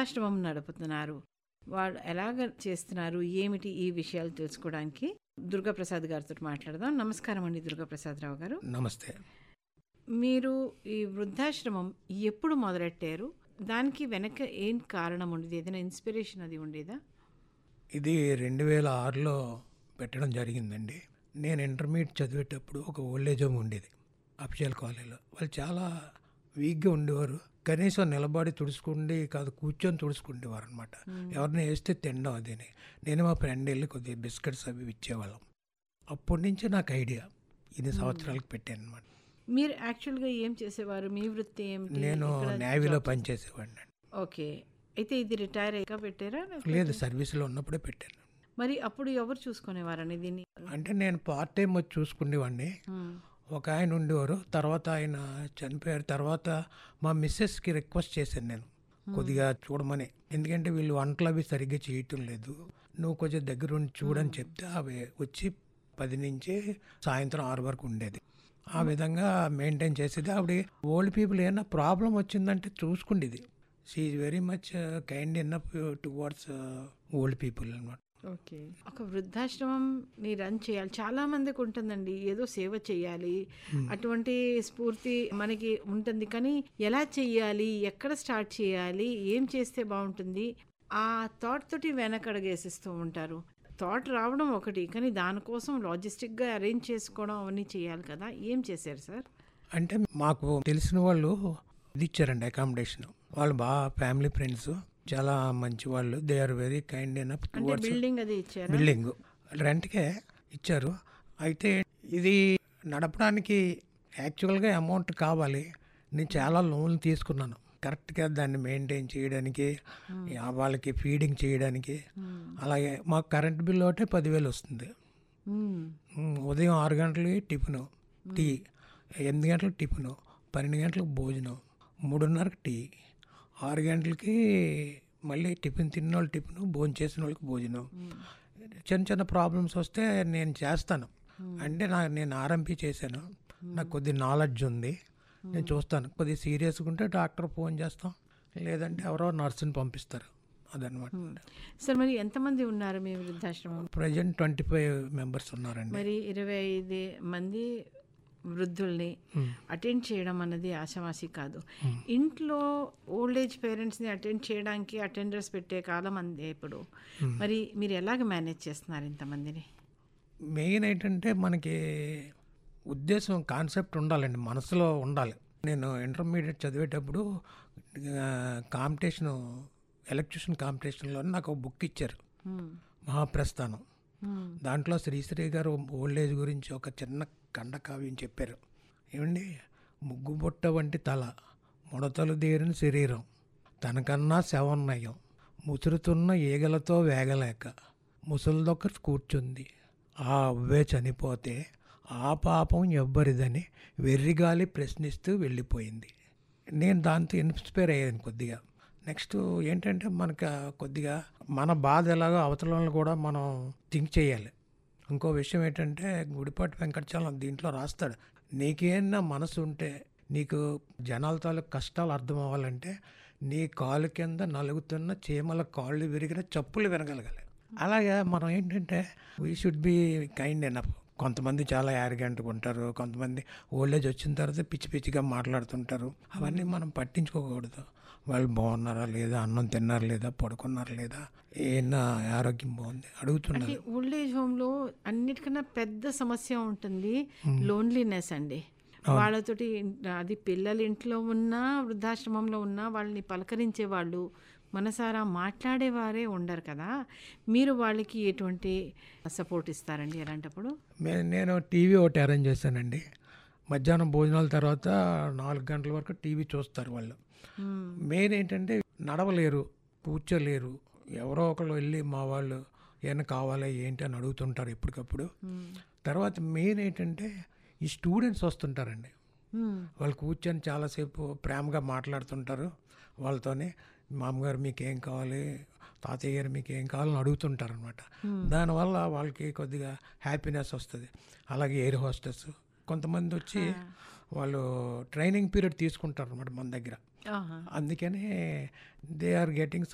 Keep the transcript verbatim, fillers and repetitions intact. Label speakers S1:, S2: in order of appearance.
S1: వృద్ధాశ్రమం నడుపుతున్నారు. వాళ్ళు ఎలాగ చేస్తున్నారు, ఏమిటి ఈ విషయాలు తెలుసుకోవడానికి దుర్గాప్రసాద్ గారితో మాట్లాడదాం. నమస్కారం అండి దుర్గాప్రసాదరావు గారు.
S2: నమస్తే.
S1: మీరు ఈ వృద్ధాశ్రమం ఎప్పుడు మొదలెట్టారు? దానికి వెనక ఏం కారణం ఉండేది? ఏదైనా ఇన్స్పిరేషన్ అది ఉండేదా?
S2: ఇది రెండు వేల ఆరులో పెట్టడం జరిగిందండి. నేను ఇంటర్మీడియట్ చదివేటప్పుడు ఒక ఓల్డేజ్ హోమ్ ఉండేది అఫిషియల్ కాలేజీలో. వాళ్ళు చాలా వీక్గా ఉండేవారు. కనీసం నిలబడి తుడుచుకుండి కాదు, కూర్చొని తుడుచుకుండేవారు అనమాట. ఎవరిని వేస్తే తినడం అదేని. నేను మా ఫ్రెండ్ వెళ్ళి కొద్దిగా బిస్కెట్స్ అవి ఇచ్చేవాళ్ళం. అప్పటి నుంచి నాకు ఐడియా ఇన్ని సంవత్సరాలకు పెట్టాను అనమాట.
S1: మీరు యాక్చువల్గా ఏం చేసేవారు? మీ వృత్తి ఏమిటి?
S2: నేను నేవీలో పనిచేసేవాడిని.
S1: ఓకే. అయితే ఇది రిటైర్ అయ్యాక పెట్టారా?
S2: లేదు, సర్వీస్లో ఉన్నప్పుడే పెట్టాను.
S1: మరి అప్పుడు ఎవరు చూసుకునేవారని దీన్ని?
S2: అంటే నేను పార్ట్ టైం వచ్చి చూసుకునేవాడిని. ఒక ఆయన ఉండేవారు. తర్వాత ఆయన చనిపోయారు. తర్వాత మా మిస్సెస్కి రిక్వెస్ట్ చేశాను నేను కొద్దిగా చూడమని. ఎందుకంటే వీళ్ళు వంటలు అవి సరిగ్గా చేయటం లేదు, నువ్వు కొంచెం దగ్గర ఉండి చూడని చెప్తే అవి వచ్చి పది నుంచి సాయంత్రం ఆరు వరకు ఉండేది. ఆ విధంగా మెయింటైన్ చేసేది. ఆవిడ ఓల్డ్ పీపుల్ ఏమైనా ప్రాబ్లం వచ్చిందంటే చూసుకుండేది. She is very much kind enough towards old people అనమాట.
S1: ఓకే. ఒక వృద్ధాశ్రమంని రన్ చేయాలి, చాలా మందికి ఉంటుందండి, ఏదో సేవ చేయాలి అటువంటి స్ఫూర్తి మనకి ఉంటుంది. కానీ ఎలా చేయాలి, ఎక్కడ స్టార్ట్ చేయాలి, ఏం చేస్తే బాగుంటుంది, ఆ థాట్ తోటి వెనకడుగేసేస్తూ ఉంటారు. థాట్ రావడం ఒకటి, కానీ దానికోసం లాజిస్టిక్గా అరేంజ్ చేసుకోవడం అవన్నీ చేయాలి కదా. ఏం చేశారు సార్?
S2: అంటే మాకు తెలిసిన వాళ్ళు ఇది ఇచ్చారండి అకామిడేషన్. వాళ్ళు బాగా ఫ్యామిలీ ఫ్రెండ్స్, చాలా మంచి వాళ్ళు. They are very kind enough towards.
S1: Building అది ఇచ్చారు,
S2: బిల్డింగ్ రెంట్కే ఇచ్చారు. అయితే ఇది నడపడానికి యాక్చువల్గా అమౌంట్ కావాలి. నేను చాలా లోన్లు తీసుకున్నాను కరెక్ట్గా దాన్ని మెయింటైన్ చేయడానికి, వాళ్ళకి ఫీడింగ్ చేయడానికి. అలాగే మాకు కరెంట్ బిల్ ఒకటే పదివేలు వస్తుంది. ఉదయం ఆరు గంటలకి టిఫిను టీ, ఎనిమిది గంటలకు టిఫిను, పన్నెండు గంటలకు భోజనం, మూడున్నరకు టీ, ఆరు గంటలకి మళ్ళీ టిఫిన్ తిన్న వాళ్ళు టిఫిన్, భోజనం చేసిన వాళ్ళకి భోజనం. చిన్న చిన్న ప్రాబ్లమ్స్ వస్తే నేను చేస్తాను. అంటే నా నేను ఆర్ఎంపీ చేశాను, నాకు కొద్ది నాలెడ్జ్ ఉంది, నేను చూస్తాను. కొద్దిగా సీరియస్గా ఉంటే డాక్టర్ ఫోన్ చేస్తాం, లేదంటే ఎవరో నర్సుని పంపిస్తారు. అదనమాట.
S1: సార్ మరి ఎంతమంది ఉన్నారు మీ వృద్ధాశ్రమం?
S2: ప్రజెంట్ ట్వంటీ ఫైవ్ మెంబర్స్ ఉన్నారండి.
S1: మరి ఇరవై ఐదు మంది వృద్ధుల్ని అటెండ్ చేయడం అన్నది ఆషామాషి కాదు. ఇంట్లో ఓల్డ్ ఏజ్ పేరెంట్స్ని అటెండ్ చేయడానికి అటెండర్స్ పెట్టే కాలం అందే ఇప్పుడు. మరి మీరు ఎలాగ మేనేజ్ చేస్తున్నారు ఇంతమందిని?
S2: మెయిన్ ఏంటంటే మనకి ఉద్దేశం, కాన్సెప్ట్ ఉండాలండి, మనసులో ఉండాలి. నేను ఇంటర్మీడియట్ చదివేటప్పుడు కాంపిటీషను, ఎలక్ట్రిషన్ కాంపిటీషన్లో నాకు ఒక బుక్ ఇచ్చారు, మహాప్రస్థానం. దాంట్లో శ్రీశ్రీ గారు ఓల్డ్ ఏజ్ గురించి ఒక చిన్న ఖండకావ్యం చెప్పారు. ఏమండి, ముగ్గుబుట్ట వంటి తల, ముడతలు దేరిన శరీరం, తనకన్నా శవన్నయం, ముసురుతున్న ఈగలతో వేగలేక ముసలిదొక్క కూర్చుంది, ఆ అవ్వే చనిపోతే ఆ పాపం ఎవ్వరిదని వెర్రిగాలి ప్రశ్నిస్తూ వెళ్ళిపోయింది. నేను దాంతో ఇన్స్పైర్ అయ్యాను కొద్దిగా. నెక్స్ట్ ఏంటంటే మనకు కొద్దిగా మన బాధ ఎలాగో అవతలను కూడా మనం థింక్ చేయాలి. ఇంకో విషయం ఏంటంటే గుడిపాటి వెంకటచలం దీంట్లో రాస్తాడు, నీకేనా మనసు ఉంటే, నీకు జనాల తాలూకు కష్టాలు అర్థం అవ్వాలంటే నీ కాలు కింద నలుగుతున్న చీమల కాళ్ళు విరిగిన చప్పులు వినగలగాలి. అలాగే మనం ఏంటంటే we should be kind enough. కొంతమంది చాలా యారిగెంట్గా ఉంటారు, కొంతమంది ఓల్డేజ్ వచ్చిన తర్వాత పిచ్చి పిచ్చిగా మాట్లాడుతుంటారు. అవన్నీ మనం పట్టించుకోకూడదు. వాళ్ళు బాగున్నారా లేదా, అన్నం తిన్నారా లేదా, పడుకున్నారా లేదా, ఏనా ఆరోగ్యం బాగుంది అడుగుతున్నారు.
S1: ఓల్డ్ ఏజ్ హోమ్లో అన్నిటికన్నా పెద్ద సమస్య ఉంటుంది లోన్లీనెస్ అండి. వాళ్ళతోటి అది పిల్లలు ఇంట్లో ఉన్నా వృద్ధాశ్రమంలో ఉన్నా వాళ్ళని పలకరించే వాళ్ళు, మనసారా మాట్లాడేవారే ఉండరు కదా. మీరు వాళ్ళకి ఎటువంటి సపోర్ట్ ఇస్తారండి అలాంటప్పుడు?
S2: నేను టీవీ ఒకటి అరేంజ్ చేశానండి. మధ్యాహ్నం భోజనాల తర్వాత నాలుగు గంటల వరకు టీవీ చూస్తారు వాళ్ళు. మెయిన్ ఏంటంటే నడవలేరు, కూర్చోలేరు. ఎవరో ఒకళ్ళు వెళ్ళి మా వాళ్ళు ఏమైనా కావాలా ఏంటి అని అడుగుతుంటారు ఎప్పటికప్పుడు. తర్వాత మెయిన్ ఏంటంటే ఈ స్టూడెంట్స్ వస్తుంటారండి, వాళ్ళు కూర్చొని చాలాసేపు ప్రేమగా మాట్లాడుతుంటారు. వాళ్ళతోనే మామగారు మీకు ఏం కావాలి, తాతయ్య గారు మీకు ఏం కావాలని అడుగుతుంటారు అనమాట. దానివల్ల వాళ్ళకి కొద్దిగా హ్యాపీనెస్ వస్తుంది. అలాగే ఎయిర్ హోస్టెస్ కొంతమంది వచ్చి వాళ్ళు ట్రైనింగ్ పీరియడ్ తీసుకుంటారు అనమాట మన దగ్గర. అందుకని దే ఆర్ గెటింగ్